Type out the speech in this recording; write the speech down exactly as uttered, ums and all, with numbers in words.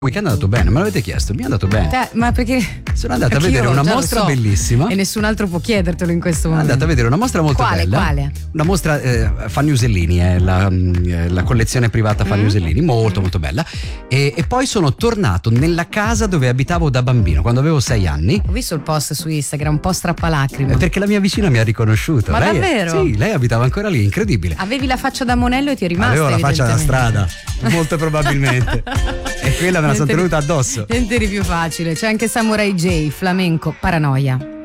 weekend è andato bene, me l'avete chiesto, mi è andato bene. Te, ma perché sono andato perché a vedere una mostra so, bellissima e nessun altro può chiedertelo in questo momento. Sono andato a vedere una mostra molto quale, bella. Quale? Una mostra eh, Fanny Usellini, è la, la collezione privata Fanny mm. Usellini, molto mm. molto bella. E, e poi sono tornato nella casa dove abitavo da bambino, quando avevo sei anni. Ho visto il post su Instagram, un po' strappalacrime. Perché la mia vicina mi ha riconosciuto. Ma lei davvero? È, sì, lei abitava ancora lì, incredibile. Avevi la faccia da monello e ti è rimasta. Avevo la faccia da strada, molto probabilmente. E quella me la sono tenuta addosso. Niente di più facile. C'è anche Samurai J, flamenco, Paranoia.